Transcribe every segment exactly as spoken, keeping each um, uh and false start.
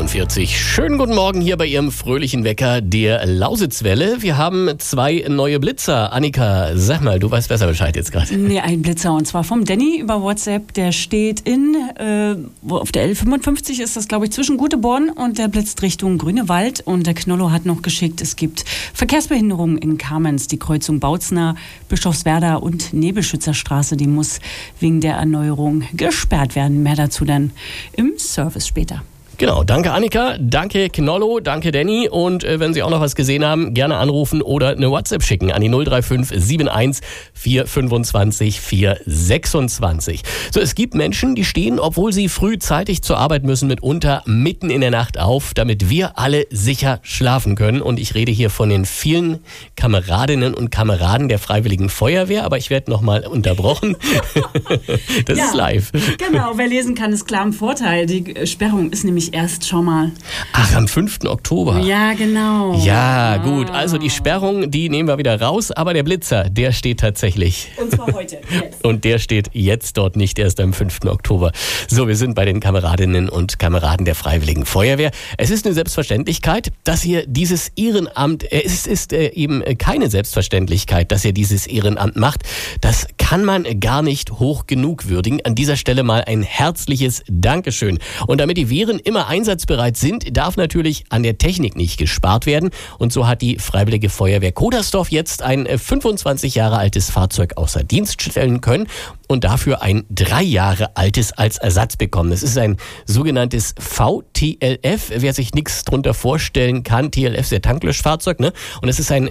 vierundvierzig. Schönen guten Morgen hier bei Ihrem fröhlichen Wecker der Lausitzwelle. Wir haben zwei neue Blitzer. Annika, sag mal, du weißt besser Bescheid jetzt gerade. Nee, ein Blitzer und zwar vom Danny über WhatsApp. Der steht in, äh, auf der L fünfundfünfzig ist das, glaube ich, zwischen Guteborn und der blitzt Richtung Grünewald. Und der Knollo hat noch geschickt, es gibt Verkehrsbehinderungen in Kamenz. Die Kreuzung Bautzner, Bischofswerda und Nebelschützerstraße, die muss wegen der Erneuerung gesperrt werden. Mehr dazu dann im Service später. Genau, danke Annika, danke Knollo, danke Danny und äh, wenn Sie auch noch was gesehen haben, gerne anrufen oder eine WhatsApp schicken an die null drei fünf sieben eins vier fünfundzwanzig vier sechsundzwanzig. So, es gibt Menschen, die stehen, obwohl sie frühzeitig zur Arbeit müssen, mitunter mitten in der Nacht auf, damit wir alle sicher schlafen können. Und ich rede hier von den vielen Kameradinnen und Kameraden der Freiwilligen Feuerwehr, aber ich werde nochmal unterbrochen. Das ja, ist live. Genau, wer lesen kann, ist klar im Vorteil. Die Sperrung ist nämlich erst, schau mal. Ach, am fünften Oktober. Ja, genau. Ja, gut. Also die Sperrung, die nehmen wir wieder raus, aber der Blitzer, der steht tatsächlich. Und zwar heute, jetzt. Und der steht jetzt dort, nicht erst am fünften Oktober. So, wir sind bei den Kameradinnen und Kameraden der Freiwilligen Feuerwehr. Es ist eine Selbstverständlichkeit, dass ihr dieses Ehrenamt, äh, es ist äh, eben keine Selbstverständlichkeit, dass ihr dieses Ehrenamt macht. Das kann man gar nicht hoch genug würdigen. An dieser Stelle mal ein herzliches Dankeschön. Und damit die Wehren immer einsatzbereit sind, darf natürlich an der Technik nicht gespart werden. Und so hat die Freiwillige Feuerwehr Kodersdorf jetzt ein fünfundzwanzig Jahre altes Fahrzeug außer Dienst stellen können und dafür ein drei Jahre altes als Ersatz bekommen. Das ist ein sogenanntes V T L F. Wer sich nichts drunter vorstellen kann, T L F ist der Tanklöschfahrzeug, ne? Und es ist ein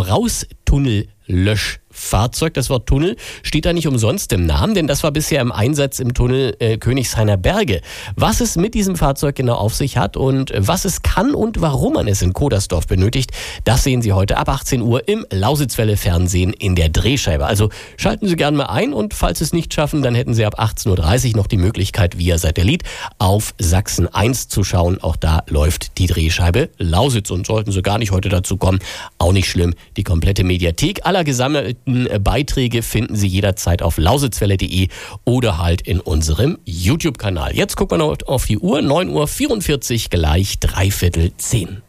Voraustunnellöschfahrzeug. Das Wort Tunnel steht da nicht umsonst im Namen, denn das war bisher im Einsatz im Tunnel äh, Königshainer Berge. Was es mit diesem Fahrzeug genau auf sich hat und was es kann und warum man es in Kodersdorf benötigt, das sehen Sie heute ab achtzehn Uhr im Lausitzwelle Fernsehen in der Drehscheibe. Also schalten Sie gerne mal ein und falls Sie es nicht schaffen, dann hätten Sie ab achtzehn Uhr dreißig noch die Möglichkeit, via Satellit auf Sachsen eins zu schauen. Auch da läuft die Drehscheibe Lausitz und sollten Sie gar nicht heute dazu kommen, auch nicht schlimm. Die komplette Mediathek aller gesammelten Beiträge finden Sie jederzeit auf lausitzwelle punkt de oder halt in unserem YouTube-Kanal. Jetzt gucken wir noch auf die Uhr, neun Uhr vierundvierzig, gleich dreiviertel zehn.